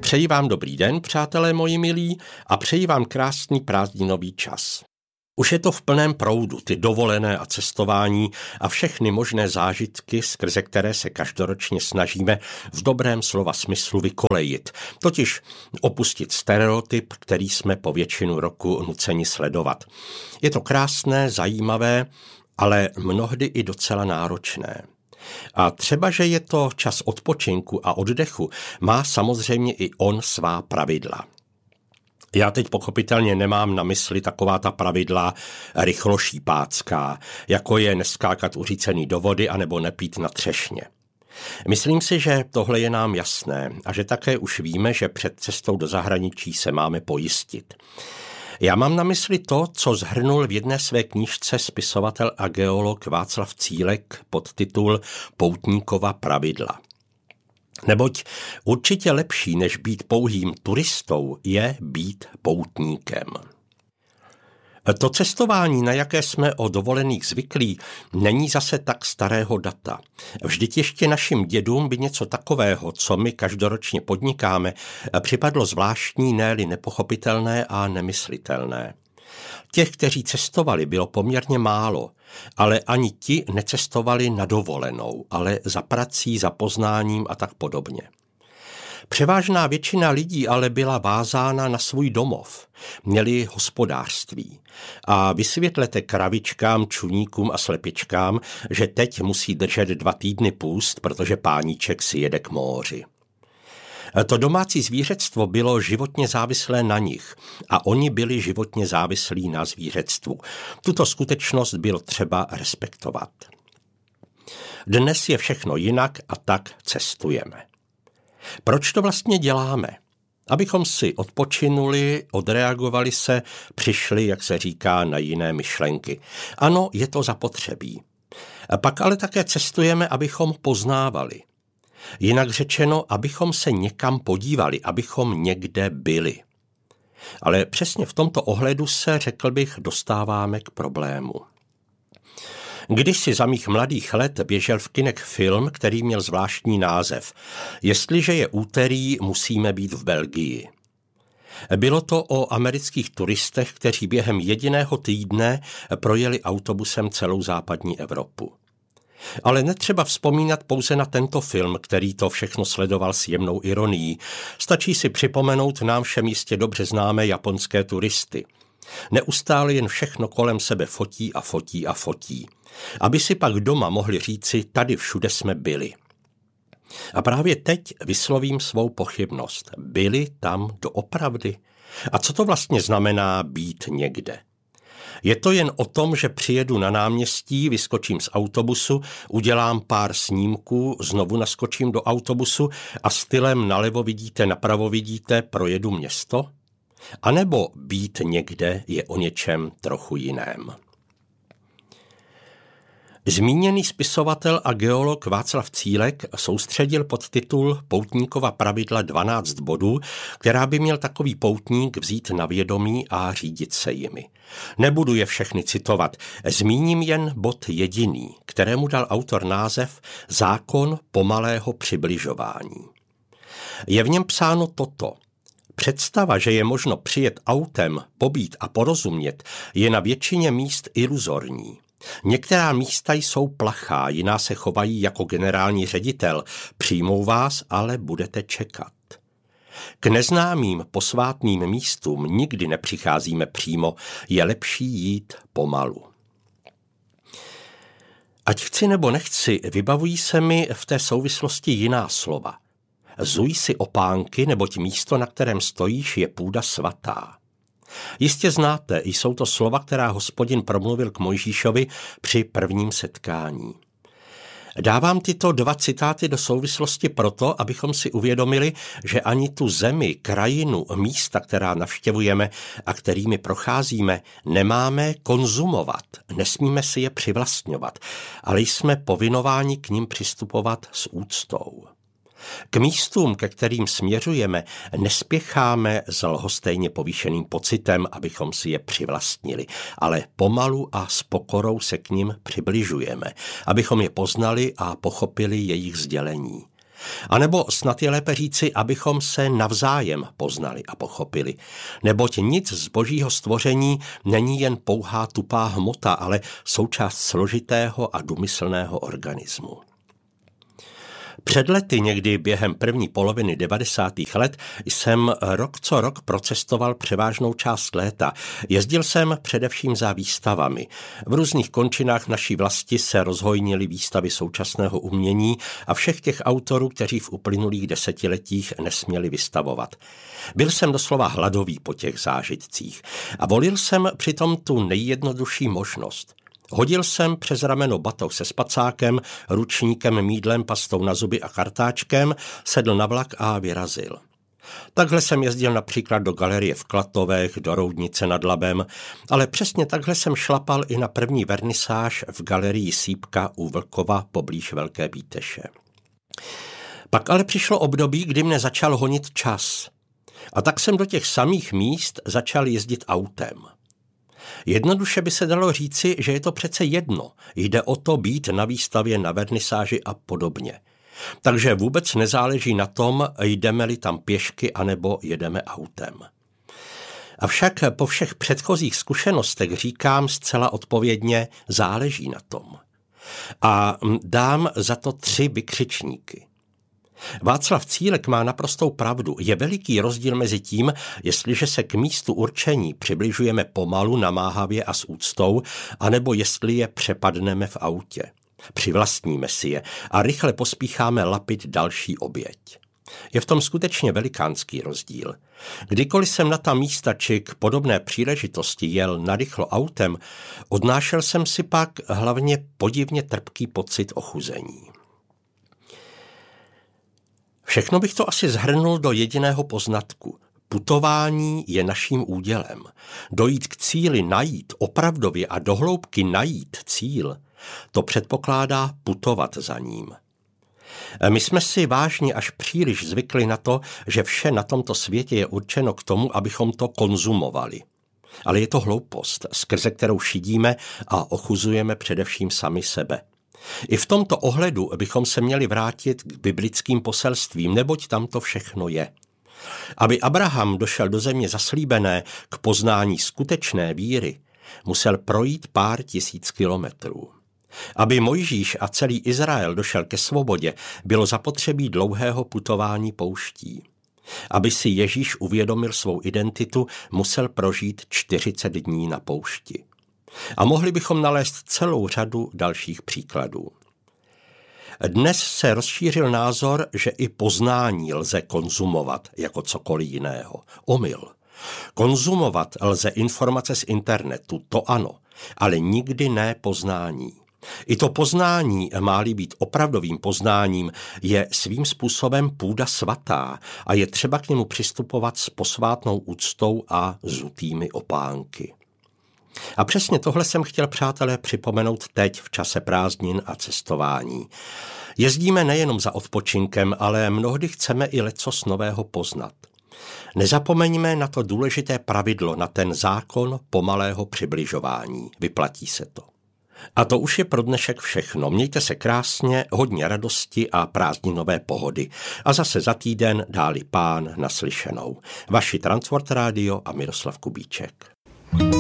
Přeji vám dobrý den, přátelé moji milí, a přeji vám krásný prázdninový čas. Už je to v plném proudu, ty dovolené a cestování a všechny možné zážitky, skrze které se každoročně snažíme v dobrém slova smyslu vykolejit, totiž opustit stereotyp, který jsme po většinu roku nuceni sledovat. Je to krásné, zajímavé, ale mnohdy i docela náročné. A třeba, že je to čas odpočinku a oddechu, má samozřejmě i on svá pravidla. Já teď pochopitelně nemám na mysli taková ta pravidla rychlošípácká, jako je neskákat uřícený do vody anebo nepít na třešně. Myslím si, že tohle je nám jasné a že také už víme, že před cestou do zahraničí se máme pojistit. Já mám na mysli to, co shrnul v jedné své knížce spisovatel a geolog Václav Cílek pod titul Poutníkova pravidla. Neboť určitě lepší, než být pouhým turistou, je být poutníkem. To cestování, na jaké jsme o dovolených zvyklí, není zase tak starého data. Vždyť ještě našim dědům by něco takového, co my každoročně podnikáme, připadlo zvláštní, ne-li nepochopitelné a nemyslitelné. Těch, kteří cestovali, bylo poměrně málo, ale ani ti necestovali na dovolenou, ale za prací, za poznáním a tak podobně. Převážná většina lidí ale byla vázána na svůj domov, měli hospodářství. A vysvětlete kravičkám, čuníkům a slepičkám, že teď musí držet 2 týdny půst, protože páníček si jede k moři. To domácí zvířectvo bylo životně závislé na nich a oni byli životně závislí na zvířectvu. Tuto skutečnost bylo třeba respektovat. Dnes je všechno jinak a tak cestujeme. Proč to vlastně děláme? Abychom si odpočinuli, odreagovali se, přišli, jak se říká, na jiné myšlenky. Ano, je to zapotřebí. A pak ale také cestujeme, abychom poznávali. Jinak řečeno, abychom se někam podívali, abychom někde byli. Ale přesně v tomto ohledu se, řekl bych, dostáváme k problému. Kdysi za mých mladých let běžel v kinech film, který měl zvláštní název. Jestliže je úterý, musíme být v Belgii. Bylo to o amerických turistech, kteří během jediného týdne projeli autobusem celou západní Evropu. Ale netřeba vzpomínat pouze na tento film, který to všechno sledoval s jemnou ironií. Stačí si připomenout nám všem jistě dobře známé japonské turisty. Neustále jen všechno kolem sebe fotí a fotí a fotí. Aby si pak doma mohli říci, tady všude jsme byli. A právě teď vyslovím svou pochybnost. Byli tam doopravdy? A co to vlastně znamená být někde? Je to jen o tom, že přijedu na náměstí, vyskočím z autobusu, udělám pár snímků, znovu naskočím do autobusu a stylem nalevo vidíte, napravo vidíte, projedu město? A nebo být někde je o něčem trochu jiném? Zmíněný spisovatel a geolog Václav Cílek soustředil pod titul Poutníkova pravidla 12 bodů, která by měl takový poutník vzít na vědomí a řídit se jimi. Nebudu je všechny citovat, zmíním jen bod jediný, kterému dal autor název Zákon pomalého přibližování. Je v něm psáno toto. Představa, že je možno přijet autem, pobít a porozumět, je na většině míst iluzorní. Některá místa jsou plachá, jiná se chovají jako generální ředitel. Přijmou vás, ale budete čekat. K neznámým posvátným místům nikdy nepřicházíme přímo, je lepší jít pomalu. Ať chci nebo nechci, vybavují se mi v té souvislosti jiná slova. Zuj si opánky, neboť místo, na kterém stojíš, je půda svatá. Jistě znáte, jsou to slova, která Hospodin promluvil k Mojžíšovi při prvním setkání. Dávám tyto 2 citáty do souvislosti proto, abychom si uvědomili, že ani tu zemi, krajinu, místa, která navštěvujeme a kterými procházíme, nemáme konzumovat, nesmíme si je přivlastňovat, ale jsme povinováni k nim přistupovat s úctou. K místům, ke kterým směřujeme, nespěcháme s lhostejně povýšeným pocitem, abychom si je přivlastnili, ale pomalu a s pokorou se k nim přibližujeme, abychom je poznali a pochopili jejich sdělení. A nebo snad je lépe říci, abychom se navzájem poznali a pochopili. Neboť nic z božího stvoření není jen pouhá tupá hmota, ale součást složitého a důmyslného organismu. Před lety, někdy během první poloviny 90. let, jsem rok co rok procestoval převážnou část léta. Jezdil jsem především za výstavami. V různých končinách naší vlasti se rozhojnily výstavy současného umění a všech těch autorů, kteří v uplynulých desetiletích nesměli vystavovat. Byl jsem doslova hladový po těch zážitcích a volil jsem přitom tu nejjednodušší možnost. Hodil jsem přes rameno batoh se spacákem, ručníkem, mýdlem, pastou na zuby a kartáčkem, sedl na vlak a vyrazil. Takhle jsem jezdil například do galerie v Klatovech, do Roudnice nad Labem, ale přesně takhle jsem šlapal i na první vernisáž v galerii Sýpka u Vlkova poblíž Velké Bíteše. Pak ale přišlo období, kdy mne začal honit čas. A tak jsem do těch samých míst začal jezdit autem. Jednoduše by se dalo říci, že je to přece jedno. Jde o to být na výstavě, na vernisáži a podobně. Takže vůbec nezáleží na tom, jdeme-li tam pěšky anebo jedeme autem. Avšak po všech předchozích zkušenostech říkám zcela odpovědně, záleží na tom. A dám za to 3 vykřičníky. Václav Cílek má naprostou pravdu. Je veliký rozdíl mezi tím, jestliže se k místu určení přibližujeme pomalu, namáhavě a s úctou, anebo jestli je přepadneme v autě. Přivlastníme si je a rychle pospícháme lapit další oběť. Je v tom skutečně velikánský rozdíl. Kdykoliv jsem na ta místa či k podobné příležitosti jel narychlo autem, odnášel jsem si pak hlavně podivně trpký pocit ochuzení. Všechno bych to asi shrnul do jediného poznatku. Putování je naším údělem. Dojít k cíli, najít, opravdově a dohloubky najít cíl, to předpokládá putovat za ním. My jsme si vážně až příliš zvykli na to, že vše na tomto světě je určeno k tomu, abychom to konzumovali. Ale je to hloupost, skrze kterou šidíme a ochuzujeme především sami sebe. I v tomto ohledu bychom se měli vrátit k biblickým poselstvím, neboť tam to všechno je. Aby Abraham došel do země zaslíbené k poznání skutečné víry, musel projít pár tisíc kilometrů. Aby Mojžíš a celý Izrael došel ke svobodě, bylo zapotřebí dlouhého putování pouští. Aby si Ježíš uvědomil svou identitu, musel prožít 40 dní na poušti. A mohli bychom nalézt celou řadu dalších příkladů. Dnes se rozšířil názor, že i poznání lze konzumovat jako cokoliv jiného. Omyl. Konzumovat lze informace z internetu, to ano, ale nikdy ne poznání. I to poznání, má-li být opravdovým poznáním, je svým způsobem půda svatá a je třeba k němu přistupovat s posvátnou úctou a zutými opánky. A přesně tohle jsem chtěl, přátelé, připomenout teď v čase prázdnin a cestování. Jezdíme nejenom za odpočinkem, ale mnohdy chceme i lecos nového poznat. Nezapomeňme na to důležité pravidlo, na ten zákon pomalého přibližování. Vyplatí se to. A to už je pro dnešek všechno. Mějte se krásně, hodně radosti a prázdninové pohody. A zase za týden dáli Pán naslyšenou. Vaši Transworld Radio a Miroslav Kubíček.